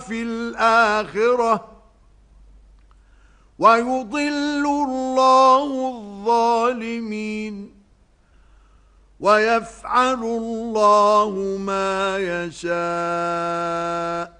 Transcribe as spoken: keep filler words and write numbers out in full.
وفي الآخرة ويضل الله الظالمين ويفعل الله ما يشاء